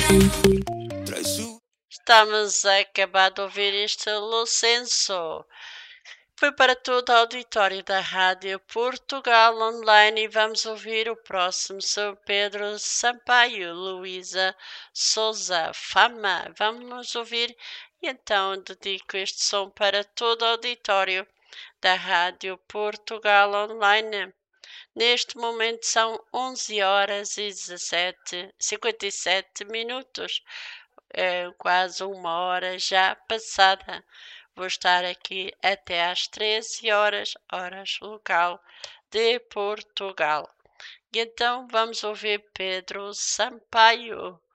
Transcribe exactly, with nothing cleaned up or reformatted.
Estamos a acabar de ouvir este Lucenso. Foi para todo o auditório da Rádio Portugal Online e vamos ouvir o próximo sobre Pedro Sampaio, Luísa Souza, Fama. Vamos ouvir e então dedico este som para todo o auditório da Rádio Portugal Online. Neste momento são onze horas e dezassete, cinquenta e sete minutos. É quase uma hora já passada. Vou estar aqui até às treze horas, horas local de Portugal. E então vamos ouvir Pedro Sampaio.